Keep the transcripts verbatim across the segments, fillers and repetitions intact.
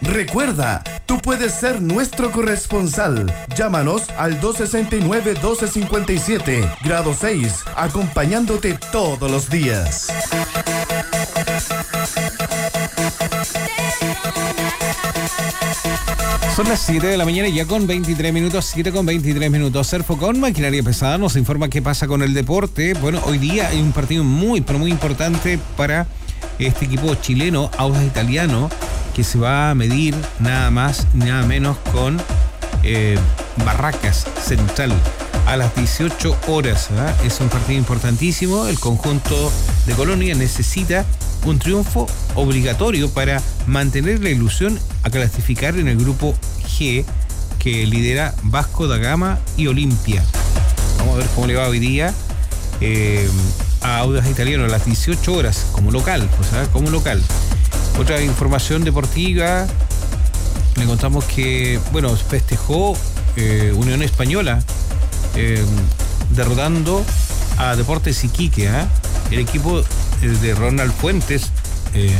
Recuerda, tú puedes ser nuestro corresponsal. Llámanos al dos sesenta y nueve, doce cincuenta y siete, grado seis, acompañándote todos los días. Son las siete de la mañana ya con veintitrés minutos, siete con veintitrés minutos. Serfocon, Maquinaria Pesada, nos informa qué pasa con el deporte. Bueno, hoy día hay un partido muy, pero muy importante para este equipo chileno, Audax Italiano, que se va a medir nada más, nada menos con eh, Barracas Central a las dieciocho horas. ¿eh? Es un partido importantísimo. El conjunto de Colonia necesita un triunfo obligatorio para mantener la ilusión a clasificar en el grupo G, que lidera Vasco da Gama y Olimpia. Vamos a ver cómo le va hoy día eh, a Audax Italiano a las dieciocho horas como local, o sea, como local. Otra información deportiva, le contamos que, bueno, festejó eh, Unión Española eh, derrotando a Deportes Iquique, ¿eh? El equipo de Ronald Fuentes, eh,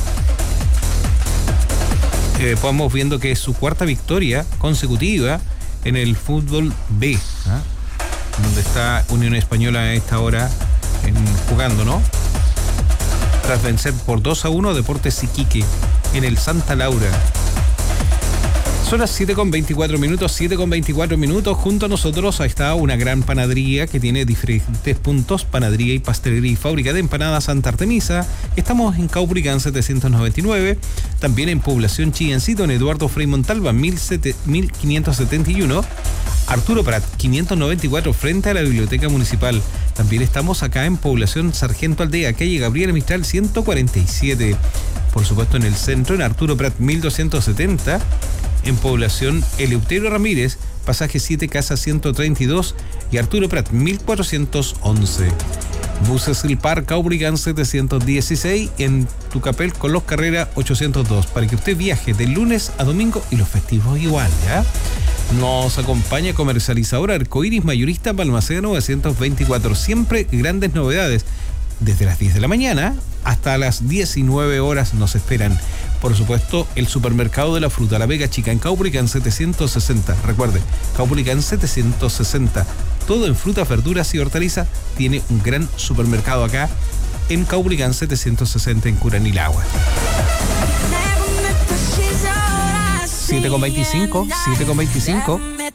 eh, vamos viendo que es su cuarta victoria consecutiva en el fútbol B, ¿eh? Donde está Unión Española a esta hora en, jugando, ¿no? Tras vencer por dos a uno a Deportes Iquique en el Santa Laura. Son las siete con veinticuatro minutos, siete con veinticuatro minutos. Junto a nosotros está una gran panadería que tiene diferentes puntos: panadería y pastelería y fábrica de empanadas Santa Artemisa. Estamos en Caupolicán setecientos noventa y nueve, también en Población Chillancito, en Eduardo Frei Montalva mil quinientos setenta y uno, Arturo Prat quinientos noventa y cuatro, frente a la Biblioteca Municipal. También estamos acá en Población Sargento Aldea, calle Gabriela Mistral ciento cuarenta y siete. Por supuesto, en el centro, en Arturo Prat mil doscientos setenta. En Población Eleuterio Ramírez, pasaje siete, casa ciento treinta y dos, y Arturo Prat mil cuatrocientos once. Buses El Par, Caupolicán setecientos dieciséis, en Tucapel con los Carrera ochocientos dos, para que usted viaje de lunes a domingo y los festivos igual, ¿ya? Nos acompaña comercializadora Arcoiris Mayorista Balmaceda novecientos veinticuatro. Siempre grandes novedades. Desde las diez de la mañana hasta las diecinueve horas nos esperan. Por supuesto, el supermercado de la fruta La Vega Chica en Caupolicán setecientos sesenta. Recuerde, Caupolicán setecientos sesenta. Todo en frutas, verduras y hortalizas. Tiene un gran supermercado acá en Caupolicán setecientos sesenta en Curanilagua. siete con veinticinco, siete con veinticinco.